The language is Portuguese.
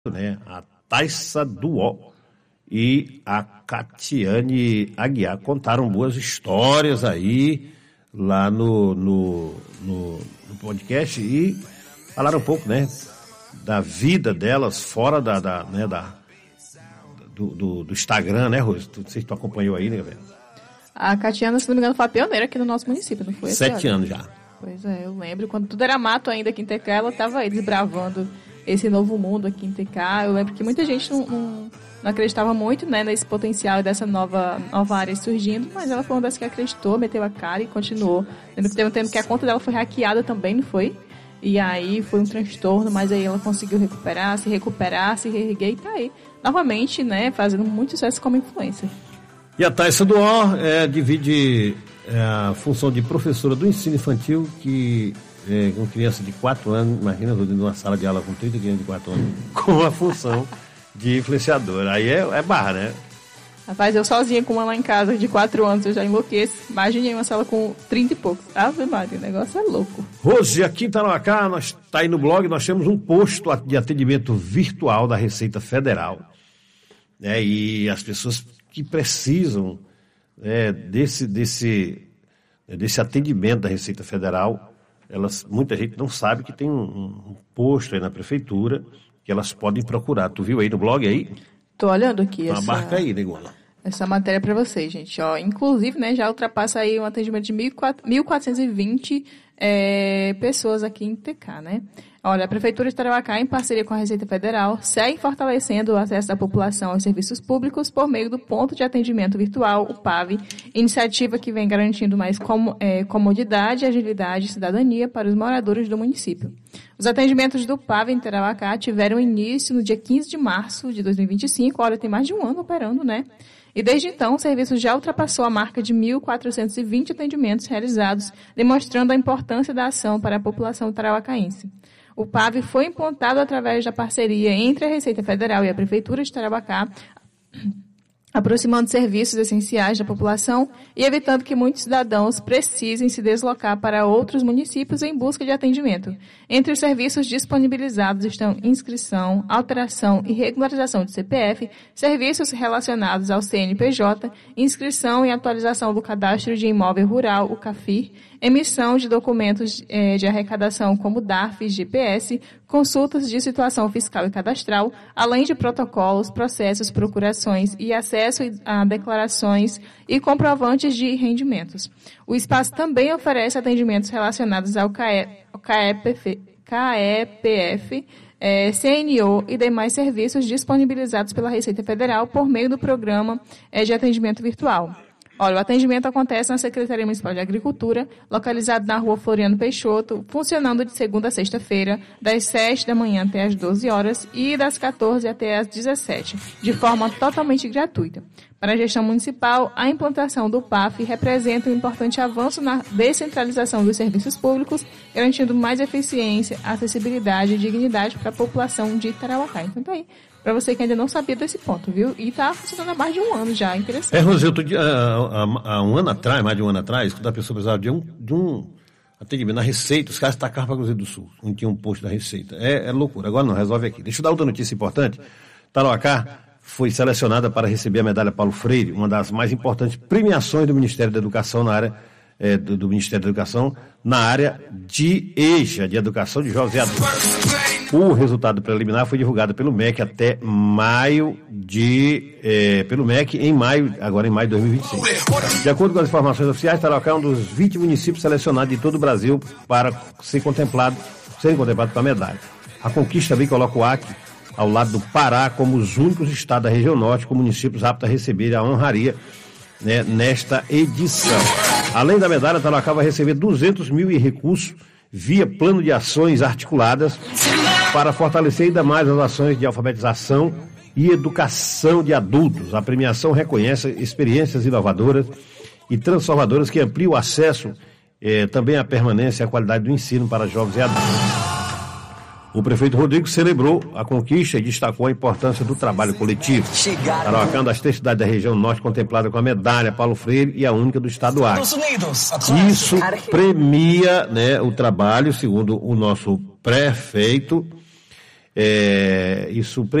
né? A Thaisa Duó e a Catiane Aguiar contaram boas histórias aí lá no podcast e falaram um pouco, né, da vida delas fora do Instagram, né, Rose? Não sei se tu acompanhou aí, né, velho? A Catiana, se não me engano, foi a pioneira aqui no nosso município, não foi? 7 anos já. Pois é, eu lembro. Quando tudo era mato ainda aqui em TK, ela estava aí desbravando esse novo mundo aqui em TK. Eu lembro que muita gente não acreditava muito, né, nesse potencial dessa nova área surgindo, mas ela foi uma das que acreditou, meteu a cara e continuou. Lembro que teve um tempo que a conta dela foi hackeada também, não foi? E aí foi um transtorno, mas aí ela conseguiu se reerguer e tá aí. Novamente, né, fazendo muito sucesso como influencer. E a Thaisa Duó divide a função de professora do ensino infantil, que com criança de 4 anos, imagina, numa sala de aula com 30 crianças de 4 anos, com a função de influenciadora. Aí é barra, né? Rapaz, eu sozinha com uma lá em casa de 4 anos, eu já enlouqueço. Imagine uma sala com 30 e poucos. Ave Maria, o negócio é louco. Rose, aqui em Tarauacá, tá aí no blog, nós temos um posto de atendimento virtual da Receita Federal. Né? E as pessoas que precisam desse atendimento da Receita Federal, muita gente não sabe que tem um posto aí na prefeitura que elas podem procurar. Tu viu aí no blog aí? Tô olhando aqui. Então, marca aí, Negona. Essa matéria para vocês, gente. Ó, inclusive, né, já ultrapassa aí um atendimento de 1.420 pessoas aqui em TK, né? Olha, a Prefeitura de Tarauacá, em parceria com a Receita Federal, segue fortalecendo o acesso da população aos serviços públicos por meio do Ponto de Atendimento Virtual, o PAV, iniciativa que vem garantindo mais comodidade, agilidade e cidadania para os moradores do município. Os atendimentos do PAV em Tarauacá tiveram início no dia 15 de março de 2025, olha, tem mais de um ano operando, né? E desde então, o serviço já ultrapassou a marca de 1.420 atendimentos realizados, demonstrando a importância da ação para a população tarauacaense. O PAV foi implantado através da parceria entre a Receita Federal e a Prefeitura de Tarauacá, aproximando serviços essenciais da população e evitando que muitos cidadãos precisem se deslocar para outros municípios em busca de atendimento. Entre os serviços disponibilizados estão inscrição, alteração e regularização de CPF, serviços relacionados ao CNPJ, inscrição e atualização do Cadastro de Imóvel Rural, o CAFIR, emissão de documentos de arrecadação como DARF e GPS, consultas de situação fiscal e cadastral, além de protocolos, processos, procurações e acesso a declarações e comprovantes de rendimentos. O espaço também oferece atendimentos relacionados ao CAEPF, CNO e demais serviços disponibilizados pela Receita Federal por meio do programa de atendimento virtual. Olha, o atendimento acontece na Secretaria Municipal de Agricultura, localizado na Rua Floriano Peixoto, funcionando de segunda a sexta-feira, das 7 da manhã até as 12 horas e das 14 até as 17, de forma totalmente gratuita. Para a gestão municipal, a implantação do PAF representa um importante avanço na descentralização dos serviços públicos, garantindo mais eficiência, acessibilidade e dignidade para a população de Tarauacá. Então tá aí. Para você que ainda não sabia desse ponto, viu? E tá funcionando há mais de um ano já, interessante. Rosê, há um ano atrás, mais de um ano atrás, quando a pessoa precisava de um atendimento na Receita, os caras tacavam para Cruzeiro do Sul, onde tinha um posto da Receita. É loucura. Agora não, resolve aqui. Deixa eu dar outra notícia importante. Tarauacá foi selecionada para receber a medalha Paulo Freire, uma das mais importantes premiações do Ministério da Educação na área do Ministério da Educação na área de EJA, de Educação de Jovens e Adultos. O resultado preliminar foi divulgado pelo MEC agora em maio de 2026. De acordo com as informações oficiais, Tarauacá é um dos 20 municípios selecionados de todo o Brasil para serem contemplados com a medalha. A conquista também coloca o Acre ao lado do Pará como os únicos estados da região norte com municípios aptos a receber a honraria, né, nesta edição. Além da medalha, Tarauacá vai receber 200 mil em recursos via plano de ações articuladas para fortalecer ainda mais as ações de alfabetização e educação de adultos. A premiação reconhece experiências inovadoras e transformadoras que ampliam o acesso, também a permanência e a qualidade do ensino para jovens e adultos. O prefeito Rodrigo celebrou a conquista e destacou a importância do trabalho coletivo. Tarauacá é uma das 3 cidades da região norte contemplada com a medalha Paulo Freire e a única do estado do Acre. Isso premia, né, o trabalho, segundo o nosso prefeito, Isso